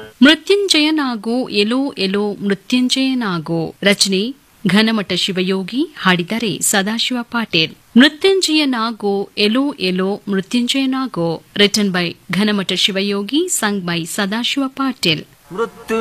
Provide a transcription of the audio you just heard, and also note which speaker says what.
Speaker 1: ಮೃತ್ಯುಂಜಯನಾಗೋ ಎಲೋ ಎಲೋ ಮೃತ್ಯುಂಜಯನಾಗೋ. ರಚನೆ Ghanamatha Shivayogi, ಹಾಡಿದರೆ Sadashiva Patil. ಮೃತ್ಯುಂಜಯನಾಗೋ ಎಲೋ ಎಲೋ ಮೃತ್ಯುಂಜಯನಾಗೋ, written by Ghanamatha Shivayogi, sung by Sadashiva Patil.